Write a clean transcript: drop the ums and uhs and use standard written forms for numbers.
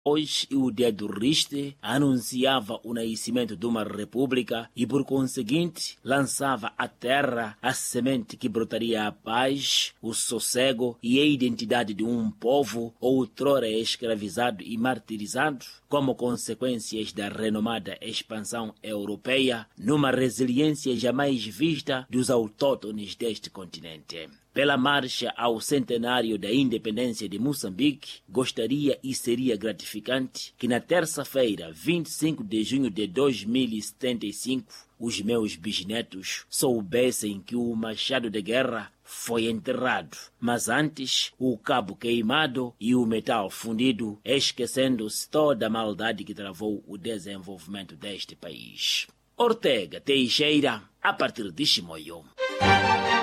hoje o dedo riste anunciava o nascimento de uma república e, por conseguinte, lançava à terra a semente que brotaria a paz, o sossego e a identidade de um povo outrora escravizado e martirizado, como consequências da renomada expansão europeia, numa resiliência jamais vista dos autóctones deste continente. Pela marcha ao centenário da independência de Moçambique, gostaria e seria gratificante que na terça-feira, 25 de junho de 2075, os meus bisnetos soubessem que o machado de guerra foi enterrado, mas antes o cabo queimado e o metal fundido, esquecendo-se toda a maldade que travou o desenvolvimento deste país. Ortega Teixeira, a partir de Chimoio.